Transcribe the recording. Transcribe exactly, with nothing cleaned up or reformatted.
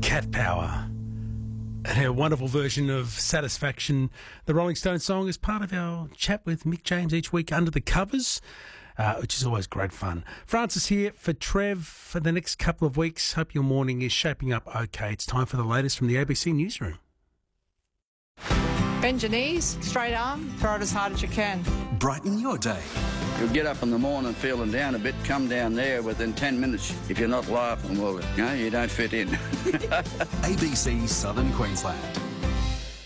Cat Power. And a wonderful version of Satisfaction, the Rolling Stones song, is part of our chat with Mick James each week under the covers, uh, which is always great fun. Francis here for Trev for the next couple of weeks. Hope your morning is shaping up okay. It's time for the latest from the A B C Newsroom. Bend your knees, straight arm, throw it as hard as you can. Brighten your day. You'll get up in the morning feeling down a bit, come down there within ten minutes. If you're not laughing, well, you know, you don't fit in. A B C Southern Queensland.